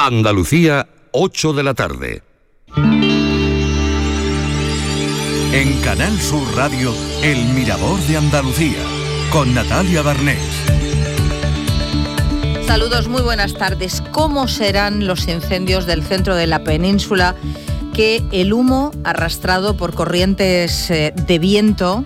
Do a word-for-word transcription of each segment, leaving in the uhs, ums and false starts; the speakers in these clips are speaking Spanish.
Andalucía, ocho de la tarde. En Canal Sur Radio, El Mirador de Andalucía, con Natalia Barnés. Saludos, muy buenas tardes. ¿Cómo serán los incendios del centro de la península que el humo arrastrado por corrientes eh, de viento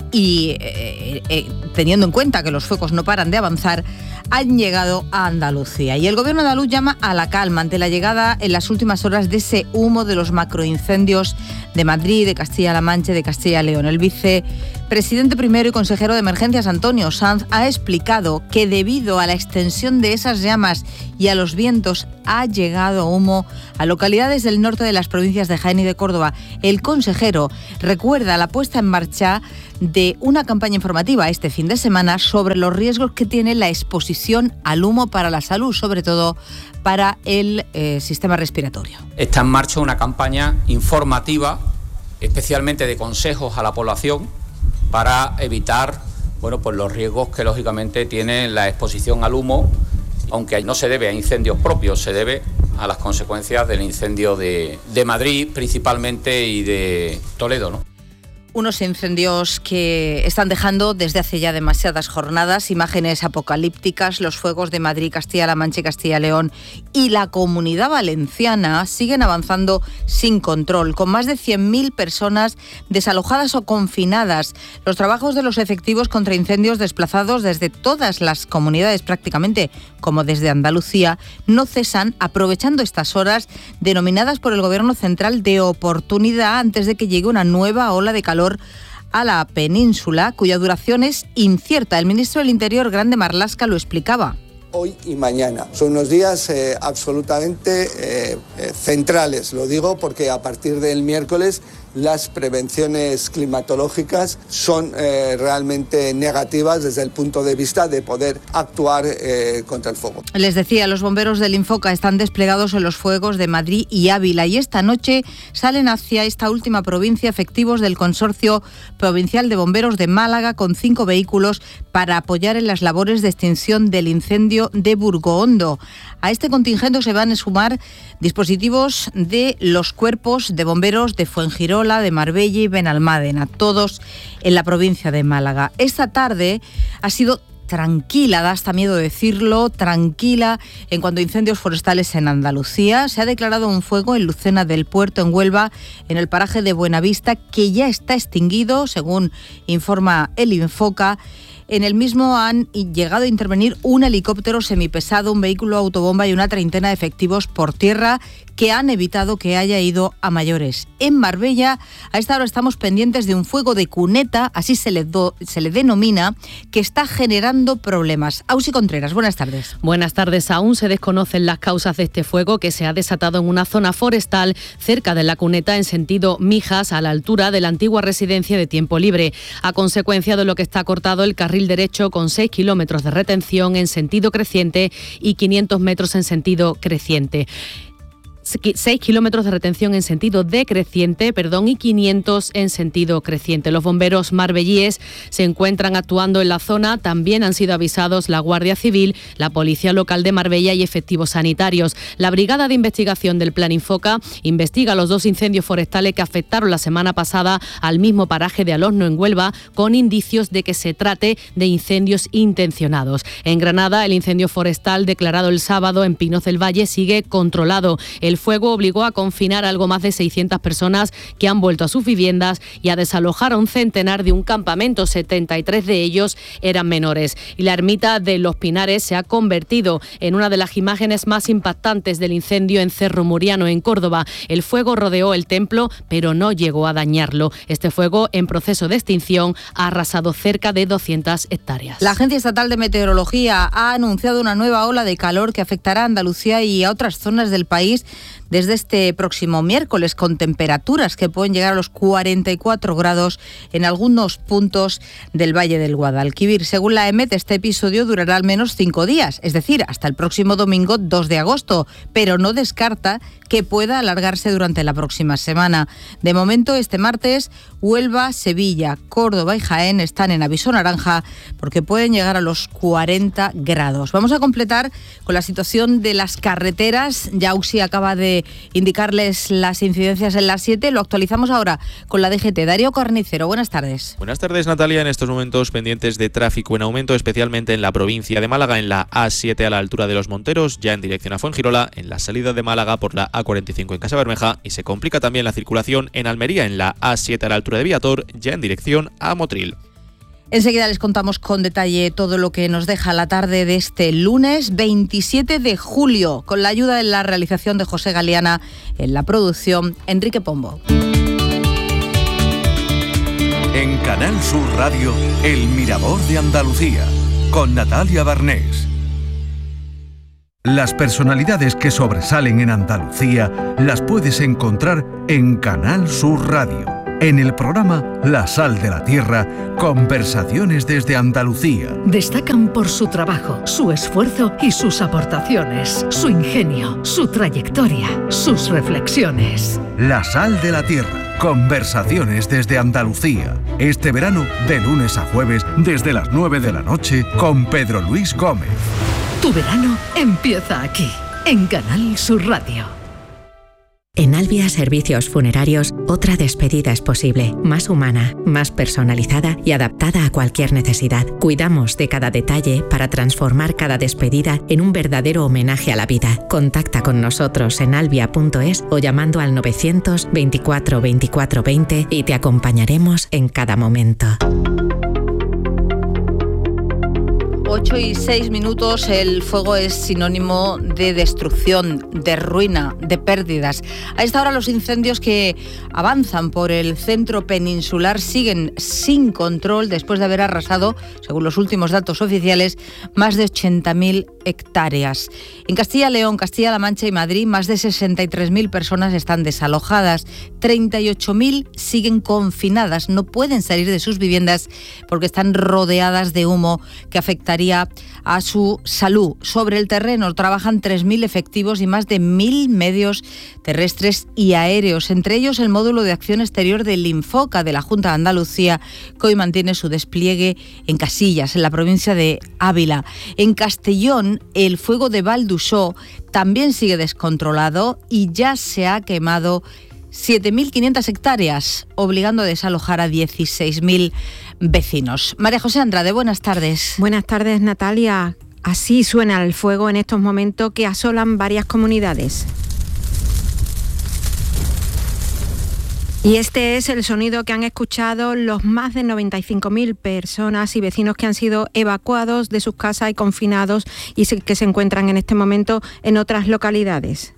y eh, eh, teniendo en cuenta que los fuegos no paran de avanzar, han llegado a Andalucía? Y el gobierno andaluz llama a la calma ante la llegada en las últimas horas de ese humo de los macroincendios de Madrid, de Castilla-La Mancha y de Castilla y León. El vicepresidente primero y consejero de Emergencias, Antonio Sanz, ha explicado que debido a la extensión de esas llamas y a los vientos ha llegado humo a localidades del norte de las provincias de Jaén y de Córdoba. El consejero recuerda la puesta en marcha de una campaña informativa este fin de semana sobre los riesgos que tiene la exposición al humo para la salud, sobre todo para el eh, sistema respiratorio. Está en marcha una campaña informativa, especialmente de consejos a la población, para evitar bueno, pues los riesgos que lógicamente tiene la exposición al humo, aunque no se debe a incendios propios, se debe a las consecuencias del incendio de, de Madrid principalmente y de Toledo, ¿no? Unos incendios que están dejando desde hace ya demasiadas jornadas imágenes apocalípticas. Los fuegos de Madrid, Castilla-La Mancha y Castilla-León y la Comunidad Valenciana siguen avanzando sin control, con más de cien mil personas desalojadas o confinadas. Los trabajos de los efectivos contra incendios desplazados desde todas las comunidades prácticamente, como desde Andalucía, no cesan, aprovechando estas horas denominadas por el Gobierno central de oportunidad antes de que llegue una nueva ola de calor a la península, cuya duración es incierta. El ministro del Interior, Grande Marlaska, lo explicaba. Hoy y mañana. Son unos días eh, absolutamente eh, eh, centrales, lo digo porque a partir del miércoles las prevenciones climatológicas son eh, realmente negativas desde el punto de vista de poder actuar eh, contra el fuego. Les decía, los bomberos del Infoca están desplegados en los fuegos de Madrid y Ávila y esta noche salen hacia esta última provincia efectivos del Consorcio Provincial de Bomberos de Málaga con cinco vehículos para apoyar en las labores de extinción del incendio de Burgohondo. A este contingente se van a sumar dispositivos de los cuerpos de bomberos de Fuengirola, de Marbella y Benalmádena, todos en la provincia de Málaga. Esta tarde ha sido tranquila, da hasta miedo decirlo, tranquila en cuanto a incendios forestales en Andalucía. Se ha declarado un fuego en Lucena del Puerto, en Huelva, en el paraje de Buenavista, que ya está extinguido, según informa el Infoca. En el mismo han llegado a intervenir un helicóptero semipesado, un vehículo autobomba y una treintena de efectivos por tierra que han evitado que haya ido a mayores. En Marbella, a esta hora estamos pendientes de un fuego de cuneta, así se le, do, se le denomina, que está generando problemas. Ausi Contreras, buenas tardes. Buenas tardes. Aún se desconocen las causas de este fuego que se ha desatado en una zona forestal cerca de la cuneta en sentido Mijas, a la altura de la antigua residencia de Tiempo Libre, a consecuencia de lo que está cortado el carril derecho con seis kilómetros de retención en sentido creciente y quinientos metros en sentido creciente. seis kilómetros de retención en sentido decreciente, perdón, y quinientos en sentido creciente. Los bomberos marbellíes se encuentran actuando en la zona. También han sido avisados la Guardia Civil, la Policía Local de Marbella y efectivos sanitarios. La Brigada de Investigación del Plan Infoca investiga los dos incendios forestales que afectaron la semana pasada al mismo paraje de Alosno, en Huelva, con indicios de que se trate de incendios intencionados. En Granada, el incendio forestal declarado el sábado en Pinos del Valle sigue controlado. El El fuego obligó a confinar a algo más de seiscientas personas que han vuelto a sus viviendas y a desalojar a un centenar de un campamento. setenta y tres de ellos eran menores. Y la ermita de Los Pinares se ha convertido en una de las imágenes más impactantes del incendio en Cerro Muriano, en Córdoba. El fuego rodeó el templo, pero no llegó a dañarlo. Este fuego, en proceso de extinción, ha arrasado cerca de doscientas hectáreas. La Agencia Estatal de Meteorología ha anunciado una nueva ola de calor que afectará a Andalucía y a otras zonas del país desde este próximo miércoles, con temperaturas que pueden llegar a los cuarenta y cuatro grados en algunos puntos del Valle del Guadalquivir. Según la EMET, este episodio durará al menos cinco días, es decir, hasta el próximo domingo dos de agosto, pero no descarta que pueda alargarse durante la próxima semana. De momento, este martes, Huelva, Sevilla, Córdoba y Jaén están en aviso naranja porque pueden llegar a los cuarenta grados. Vamos a completar con la situación de las carreteras. Ya UXI acaba de indicarles las incidencias en las siete. Lo actualizamos ahora con la D G T. Darío Carnicero, buenas tardes. Buenas tardes, Natalia. En estos momentos pendientes de tráfico en aumento, especialmente en la provincia de Málaga, en la A siete a la altura de Los Monteros, ya en dirección a Fuengirola, en la salida de Málaga por la A cuarenta y cinco en Casabermeja, y se complica también la circulación en Almería, en la A siete a la altura de Viator, ya en dirección a Motril. Enseguida les contamos con detalle todo lo que nos deja la tarde de este lunes veintisiete de julio, con la ayuda de la realización de José Galeana, en la producción Enrique Pombo. En Canal Sur Radio, El Mirador de Andalucía, con Natalia Barnés. Las personalidades que sobresalen en Andalucía las puedes encontrar en Canal Sur Radio. En el programa La Sal de la Tierra, conversaciones desde Andalucía. Destacan por su trabajo, su esfuerzo y sus aportaciones, su ingenio, su trayectoria, sus reflexiones. La Sal de la Tierra, conversaciones desde Andalucía. Este verano, de lunes a jueves, desde las nueve de la noche, con Pedro Luis Gómez. Tu verano empieza aquí, en Canal Sur Radio. En Albia Servicios Funerarios, otra despedida es posible, más humana, más personalizada y adaptada a cualquier necesidad. Cuidamos de cada detalle para transformar cada despedida en un verdadero homenaje a la vida. Contacta con nosotros en albia punto es o llamando al novecientos veinticuatro veinticuatro veinte y te acompañaremos en cada momento. ocho y seis minutos, el fuego es sinónimo de destrucción, de ruina, de pérdidas. A esta hora los incendios que avanzan por el centro peninsular siguen sin control después de haber arrasado, según los últimos datos oficiales, más de ochenta mil hectáreas. En Castilla y León, Castilla-La Mancha y Madrid, más de sesenta y tres mil personas están desalojadas, treinta y ocho mil siguen confinadas, no pueden salir de sus viviendas porque están rodeadas de humo que afectaría a su salud. Sobre el terreno trabajan tres mil efectivos y más de mil medios terrestres y aéreos, entre ellos el módulo de acción exterior del INFOCA de la Junta de Andalucía, que hoy mantiene su despliegue en Casillas, en la provincia de Ávila. En Castellón, el fuego de Valdusó también sigue descontrolado y ya se ha quemado siete mil quinientas hectáreas, obligando a desalojar a dieciséis mil vecinos. María José Andrade, buenas tardes. Buenas tardes, Natalia. Así suena el fuego en estos momentos que asolan varias comunidades. Y este es el sonido que han escuchado los más de noventa y cinco mil personas y vecinos que han sido evacuados de sus casas y confinados y que se encuentran en este momento en otras localidades.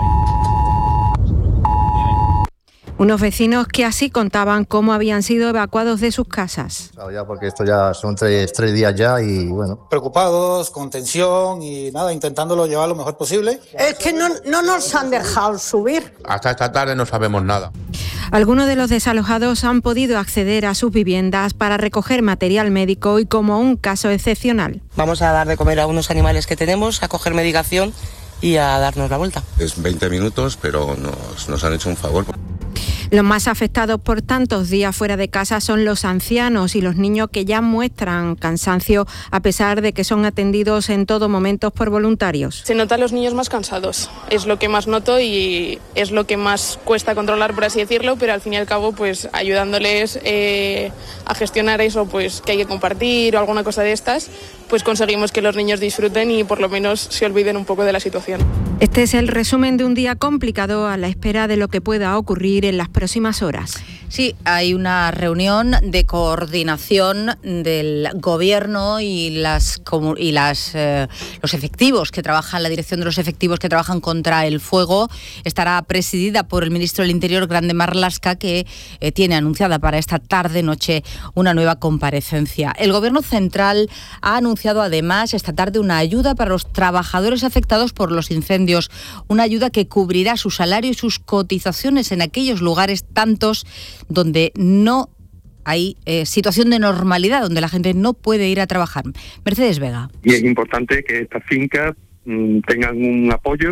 Unos vecinos que así contaban cómo habían sido evacuados de sus casas. Ya porque esto ya son tres, tres días ya y bueno. Preocupados, con tensión y nada, intentándolo llevar lo mejor posible. Es que no, no nos han dejado subir. Hasta esta tarde no sabemos nada. Algunos de los desalojados han podido acceder a sus viviendas para recoger material médico y como un caso excepcional. Vamos a dar de comer a unos animales que tenemos, a coger medicación y a darnos la vuelta. Es veinte minutos, pero nos, nos han hecho un favor. Los más afectados por tantos días fuera de casa son los ancianos y los niños que ya muestran cansancio a pesar de que son atendidos en todo momento por voluntarios. Se notan los niños más cansados, es lo que más noto y es lo que más cuesta controlar, por así decirlo, pero al fin y al cabo pues ayudándoles eh, a gestionar eso pues que hay que compartir o alguna cosa de estas, pues conseguimos que los niños disfruten y por lo menos se olviden un poco de la situación. Este es el resumen de un día complicado a la espera de lo que pueda ocurrir en las próximas horas. Sí, hay una reunión de coordinación del Gobierno y las y las eh, los efectivos que trabajan, la dirección de los efectivos que trabajan contra el fuego estará presidida por el ministro del Interior, Grande Marlaska, que eh, tiene anunciada para esta tarde-noche una nueva comparecencia. El Gobierno central ha anunciado además esta tarde una ayuda para los trabajadores afectados por los incendios, una ayuda que cubrirá su salario y sus cotizaciones en aquellos lugares tantos donde no hay eh, situación de normalidad, donde la gente no puede ir a trabajar. Mercedes Vega. Y es importante que estas fincas mmm, tengan un apoyo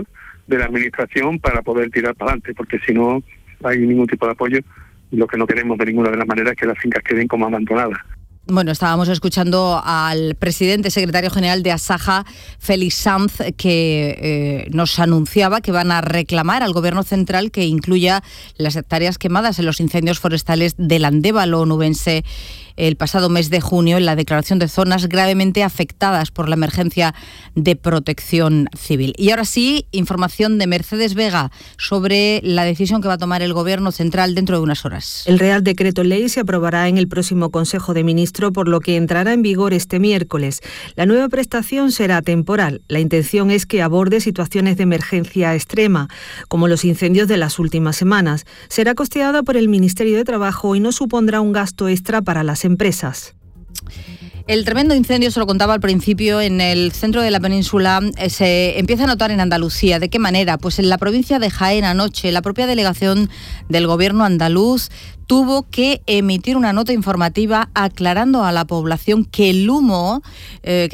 de la administración para poder tirar para adelante, porque si no hay ningún tipo de apoyo, lo que no queremos de ninguna de las maneras es que las fincas queden como abandonadas. Bueno, estábamos escuchando al presidente secretario general de Asaja, Félix Sanz, que eh, nos anunciaba que van a reclamar al Gobierno central que incluya las hectáreas quemadas en los incendios forestales del Andévalo onubense el pasado mes de junio en la declaración de zonas gravemente afectadas por la emergencia de protección civil. Y ahora sí, información de Mercedes Vega sobre la decisión que va a tomar el Gobierno central dentro de unas horas. El Real Decreto Ley se aprobará en el próximo Consejo de Ministros, por lo que entrará en vigor este miércoles. La nueva prestación será temporal. La intención es que aborde situaciones de emergencia extrema, como los incendios de las últimas semanas. Será costeada por el Ministerio de Trabajo y no supondrá un gasto extra para las empresas. El tremendo incendio, se lo contaba al principio, en el centro de la península eh, se empieza a notar en Andalucía. ¿De qué manera? Pues en la provincia de Jaén anoche, la propia delegación del Gobierno andaluz tuvo que emitir una nota informativa aclarando a la población que el humo eh, que